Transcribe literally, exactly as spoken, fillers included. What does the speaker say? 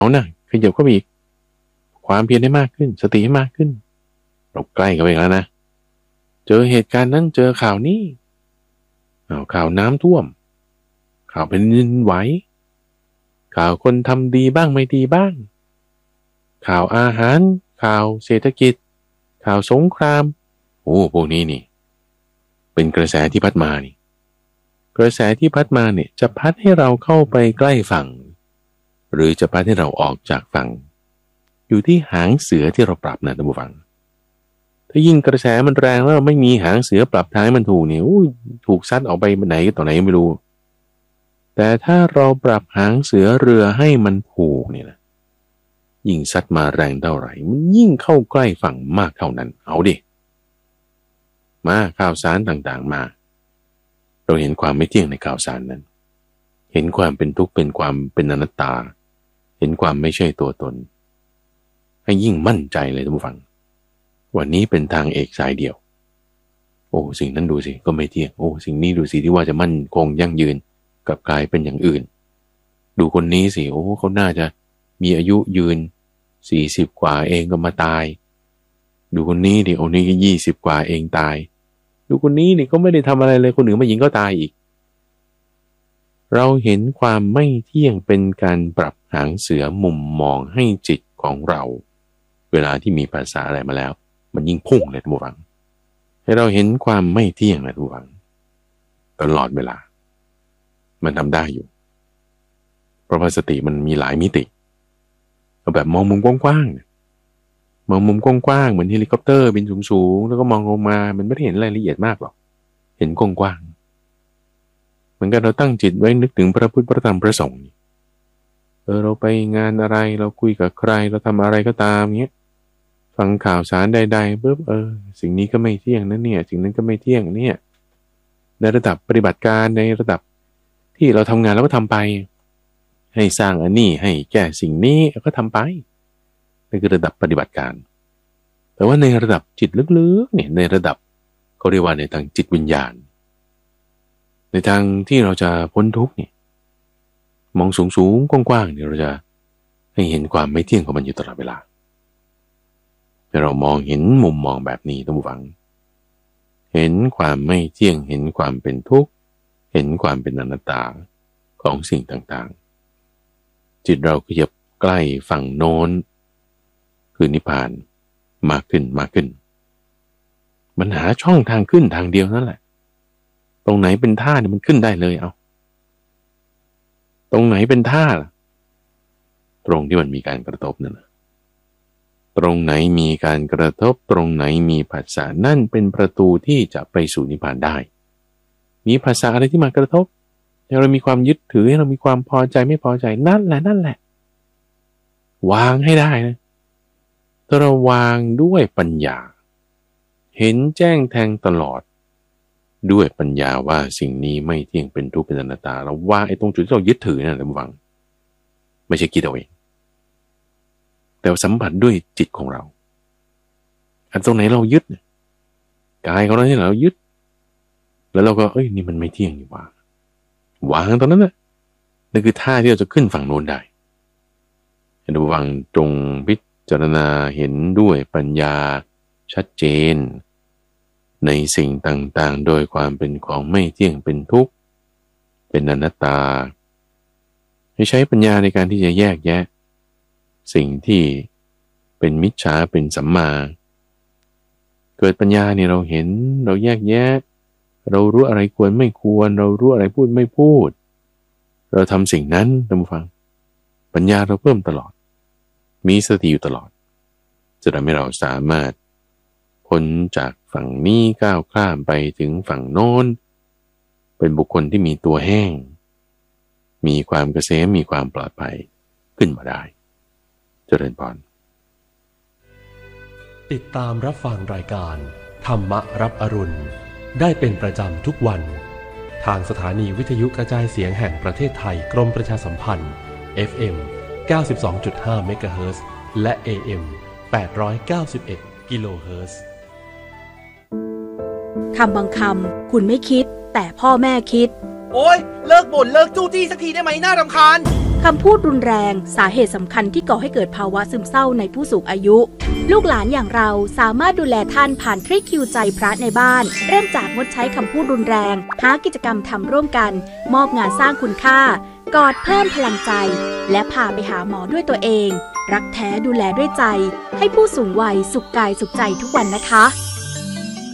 เอานะขยับเข้าไปอีกความเพียรให้มากขึ้นสติให้มากขึ้นเราใกล้กันไปแล้วนะเจอเหตุการณ์นั้นเจอข่าวนี้เอาข่าวน้ำท่วมข่าวแผ่นดินไหวข่าวคนทำดีบ้างไม่ดีบ้างข่าวอาหารข่าวเศรษฐกิจข่าวสงครามโอ้พวกนี้นี่เป็นกระแสที่พัดมานี่กระแสที่พัดมาเนี่ยจะพัดให้เราเข้าไปใกล้ฝั่งหรือจะพัดให้เราออกจากฝั่งอยู่ที่หางเสือที่เราปรับนะท่านผู้ฟังถ้ายิ่งกระแสมันแรงแล้วไม่มีหางเสือปรับท้ายมันถูกเนี่ยถูกซัดออกไปไหนต่อไหนไม่รู้แต่ถ้าเราปรับหางเสือเรือให้มันผูกเนี่ยนะยิ่งซัดมาแรงเท่าไหร่มันยิ่งเข้าใกล้ฝั่งมากเท่านั้นเอาดิมาข่าวสารต่างๆมาเราเห็นความไม่เที่ยงในข่าวสารนั้นเห็นความเป็นทุกข์เป็นความเป็นอนัตตาเห็นความไม่ใช่ตัวตนให้ยิ่งมั่นใจเลยท่านผู้ฟังวันนี้เป็นทางเอกสายเดียวโอ้สิ่งนั้นดูสิก็ไม่เที่ยงโอ้สิ่งนี้ดูสิที่ว่าจะมั่นคงยั่งยืนกลับกลายเป็นอย่างอื่นดูคนนี้สิโอ้เขาน่าจะมีอายุยืนสี่สิบกว่าเองก็มาตายดูคนนี้ดิโอ้นี่ก็ยี่สิบกว่าเองตายดูคนนี้นี่ก็ไม่ได้ทำอะไรเลยคนอื่นมายิงก็ตายอีกเราเห็นความไม่เที่ยงเป็นการปรับหางเสือมุมมองให้จิตของเราเวลาที่มีภาษาอะไรมาแล้วมันยิ่งพุ่งเลยท่านผู้ฟังให้เราเห็นความไม่เที่ยงนะท่านผู้ฟังตลอดเวลามันทำได้อยู่เพราะว่าสติมันมีหลายมิติเอาแบบมองมุมกว้างๆมองมุมกว้างๆเหมือนเฮลิคอปเตอร์บินสูงๆแล้วก็มองลงมามันไม่ได้เห็นรายละเอียดมากหรอกเห็นกว้างๆเหมือนกันเราตั้งจิตไว้นึกถึงพระพุทธพระธรรมพระสงฆ์เออเราไปงานอะไรเราคุยกับใครเราทำอะไรก็ตามเงี้ยฟังข่าวสารใดๆปุ๊บเออสิ่งนี้ก็ไม่เที่ยงนะเนี่ยสิ่งนั้นก็ไม่เที่ยงเนี่ยในระดับปฏิบัติการในระดับที่เราทำงานเราก็ทำไปให้สร้างอันนี้ให้แก้สิ่งนี้ก็ทำไปนี่คือระดับปฏิบัติการแต่ว่าในระดับจิตลึกๆเนี่ยในระดับเขาเรียกว่าในทางจิตวิญญาณในทางที่เราจะพ้นทุกข์เนี่ยมองสูงๆกว้างๆเนี่ยเราจะให้เห็นความไม่เที่ยงของมันอยู่ตลอดเวลาแต่เรามองเห็นมุมมองแบบนี้ท่านผู้ฟังเห็นความไม่เที่ยงเห็นความเป็นทุกข์เห็นความเป็นอนัตตาของสิ่งต่างๆจิตเราก็จะใกล้ฝั่งโน้นคือนิพพานมากขึ้นมากขึ้นมันหาช่องทางขึ้นทางเดียวนั่นแหละตรงไหนเป็นท่าเนี่ยมันขึ้นได้เลยเอาตรงไหนเป็นท่าล่ะตรงที่มันมีการกระทบนั่นแหละตรงไหนมีการกระทบตรงไหนมีผัสสะนั่นเป็นประตูที่จะไปสู่นิพพานได้มีผัสสะอะไรที่มากระทบให้เรามีความยึดถือให้เรามีความพอใจไม่พอใจนั่นแหละนั่นแหละวางให้ได้นะถ้าเราวางด้วยปัญญาเห็นแจ้งแทงตลอดด้วยปัญญาว่าสิ่งนี้ไม่เที่ยงเป็นทุกข์เป็นอนัตตาเราวางไอ้ตรงจุดที่เรายึดถือนั่นแหละวางไม่ใช่คิดเอาเองแต่สัมผัสด้วยจิตของเราอันตรงไหนเรายึดเนี่ยกายของเราที่เรายึดแล้วเราก็เอ้ยนี่มันไม่เที่ยงอยู่ว่าวางตรงนั้นน่ะนั่นคือท่าที่เราจะขึ้นฝั่งโน้นได้ให้ระวังจงพิจารณาเห็นด้วยปัญญาชัดเจนในสิ่งต่างๆโดยความเป็นของไม่เที่ยงเป็นทุกข์เป็นอนัตตาให้ใช้ปัญญาในการที่จะแยกแยะสิ่งที่เป็นมิจฉาเป็นสัมมาเกิดปัญญาเนี่ยเราเห็นเราแยกแยะเรารู้อะไรควรไม่ควรเรารู้อะไรพูดไม่พูดเราทำสิ่งนั้นท่านผู้ฟังปัญญาเราเพิ่มตลอดมีสติอยู่ตลอดจะทำให้เราสามารถพ้นจากฝั่งนี้ก้าวข้ามไปถึงฝั่งโน้นเป็นบุคคลที่มีตัวแห้งมีความเกษมมีความปลอดภัยขึ้นมาได้เจริญพรติดตามรับฟังรายการธรรมรับอรุณได้เป็นประจำทุกวันทางสถานีวิทยุกระจายเสียงแห่งประเทศไทยกรมประชาสัมพันธ์ เอฟ เอ็ม เก้าสิบสองจุดห้า เมกะเฮิรตซ์ และ เอ เอ็ม แปดร้อยเก้าสิบเอ็ด กิโลเฮิรตซ์คำบางคำคุณไม่คิดแต่พ่อแม่คิดโอ๊ยเลิกบ่นเลิกจู้จี้สักทีได้ไหมน่ารำคาญคำพูดรุนแรงสาเหตุสำคัญที่ก่อให้เกิดภาวะซึมเศร้าในผู้สูงอายุลูกหลานอย่างเราสามารถดูแลท่านผ่านทริคคิวใจพระในบ้านเริ่มจากงดใช้คำพูดรุนแรงหากิจกรรมทำร่วมกันมอบงานสร้างคุณค่ากอดเพิ่มพลังใจและพาไปหาหมอด้วยตัวเองรักแท้ดูแลด้วยใจให้ผู้สูงวัยสุขกายสุขใจทุกวันนะคะ